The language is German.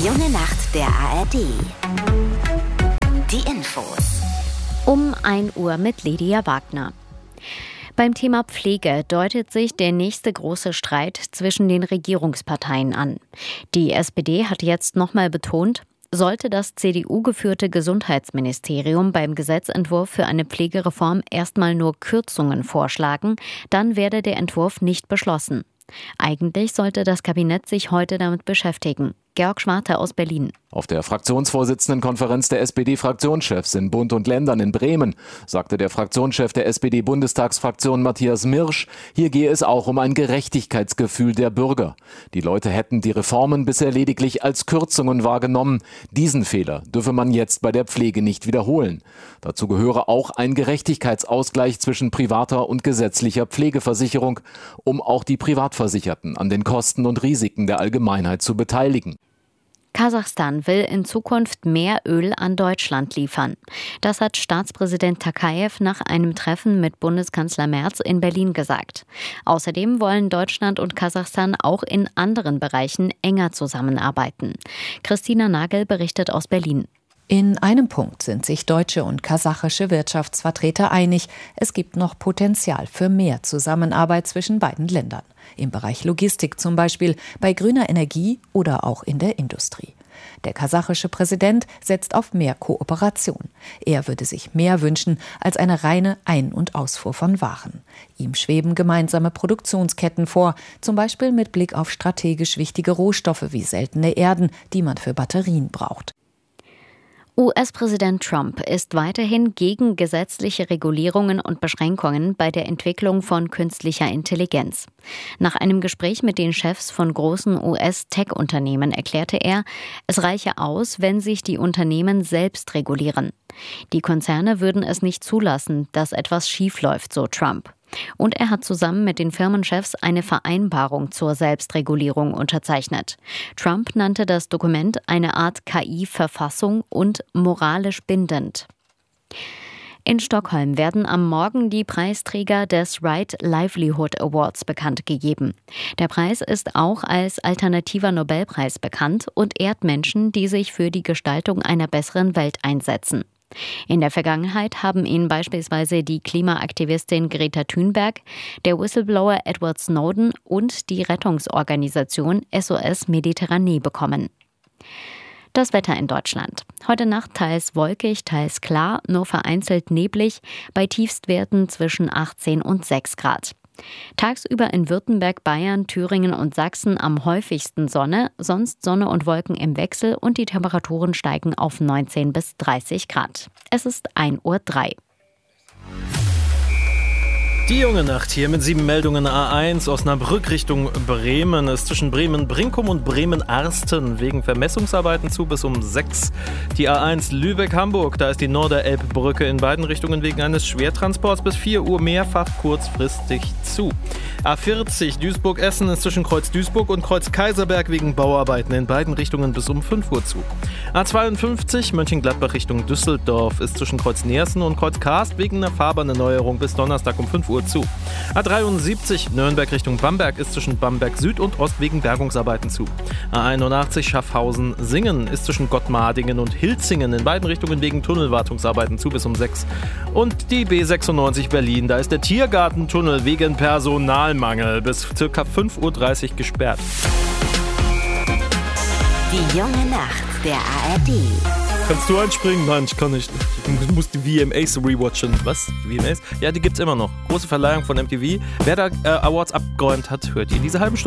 junge Nacht der ARD. Die Infos. Um 1 Uhr mit Lydia Wagner. Beim Thema Pflege deutet sich der nächste große Streit zwischen den Regierungsparteien an. Die SPD hat jetzt nochmal betont, sollte das CDU-geführte Gesundheitsministerium beim Gesetzentwurf für eine Pflegereform erstmal nur Kürzungen vorschlagen, dann werde der Entwurf nicht beschlossen. Eigentlich sollte das Kabinett sich heute damit beschäftigen. Georg Schwarte aus Berlin. Auf der Fraktionsvorsitzendenkonferenz der SPD-Fraktionschefs in Bund und Ländern in Bremen sagte der Fraktionschef der SPD-Bundestagsfraktion Matthias Mirsch, hier gehe es auch um ein Gerechtigkeitsgefühl der Bürger. Die Leute hätten die Reformen bisher lediglich als Kürzungen wahrgenommen. Diesen Fehler dürfe man jetzt bei der Pflege nicht wiederholen. Dazu gehöre auch ein Gerechtigkeitsausgleich zwischen privater und gesetzlicher Pflegeversicherung, um auch die Privatversicherten an den Kosten und Risiken der Allgemeinheit zu beteiligen. Kasachstan will in Zukunft mehr Öl an Deutschland liefern. Das hat Staatspräsident Tokajew nach einem Treffen mit Bundeskanzler Merz in Berlin gesagt. Außerdem wollen Deutschland und Kasachstan auch in anderen Bereichen enger zusammenarbeiten. Christina Nagel berichtet aus Berlin. In einem Punkt sind sich deutsche und kasachische Wirtschaftsvertreter einig. Es gibt noch Potenzial für mehr Zusammenarbeit zwischen beiden Ländern. Im Bereich Logistik zum Beispiel, bei grüner Energie oder auch in der Industrie. Der kasachische Präsident setzt auf mehr Kooperation. Er würde sich mehr wünschen als eine reine Ein- und Ausfuhr von Waren. Ihm schweben gemeinsame Produktionsketten vor, zum Beispiel mit Blick auf strategisch wichtige Rohstoffe wie seltene Erden, die man für Batterien braucht. US-Präsident Trump ist weiterhin gegen gesetzliche Regulierungen und Beschränkungen bei der Entwicklung von künstlicher Intelligenz. Nach einem Gespräch mit den Chefs von großen US-Tech-Unternehmen erklärte er, es reiche aus, wenn sich die Unternehmen selbst regulieren. Die Konzerne würden es nicht zulassen, dass etwas schiefläuft, so Trump. Und er hat zusammen mit den Firmenchefs eine Vereinbarung zur Selbstregulierung unterzeichnet. Trump nannte das Dokument eine Art KI-Verfassung und moralisch bindend. In Stockholm werden am Morgen die Preisträger des Right Livelihood Awards bekannt gegeben. Der Preis ist auch als alternativer Nobelpreis bekannt und ehrt Menschen, die sich für die Gestaltung einer besseren Welt einsetzen. In der Vergangenheit haben ihn beispielsweise die Klimaaktivistin Greta Thunberg, der Whistleblower Edward Snowden und die Rettungsorganisation SOS Mediterranee bekommen. Das Wetter in Deutschland. Heute Nacht teils wolkig, teils klar, nur vereinzelt neblig, bei Tiefstwerten zwischen 18 und 6 Grad. Tagsüber in Württemberg, Bayern, Thüringen und Sachsen am häufigsten Sonne, sonst Sonne und Wolken im Wechsel und die Temperaturen steigen auf 19 bis 30 Grad. Es ist 1:03 Uhr. Die junge Nacht hier mit 7 Meldungen. A1 Osnabrück Richtung Bremen ist zwischen Bremen-Brinkum und Bremen-Arsten wegen Vermessungsarbeiten zu bis um 6. Die A1 Lübeck-Hamburg, da ist die Norderelbbrücke in beiden Richtungen wegen eines Schwertransports bis 4 Uhr mehrfach kurzfristig zu. A40 Duisburg-Essen ist zwischen Kreuz Duisburg und Kreuz Kaiserberg wegen Bauarbeiten in beiden Richtungen bis um 5 Uhr zu. A52 Mönchengladbach Richtung Düsseldorf ist zwischen Kreuz Neersen und Kreuz Karst wegen einer Fahrbahnerneuerung bis Donnerstag um 5 Uhr zu. A73 Nürnberg Richtung Bamberg ist zwischen Bamberg Süd und Ost wegen Bergungsarbeiten zu. A81 Schaffhausen-Singen ist zwischen Gottmardingen und Hilzingen in beiden Richtungen wegen Tunnelwartungsarbeiten zu bis um 6. Und die B96 Berlin, da ist der Tiergartentunnel wegen Personalmangel bis ca. 5:30 Uhr gesperrt. Die junge Nacht der ARD. Kannst du einspringen? Nein, ich kann nicht. Ich muss die VMAs rewatchen. Was? Die VMAs? Ja, die gibt's immer noch. Große Verleihung von MTV. Wer da Awards abgeräumt hat, hört ihr diese halbe Stunde.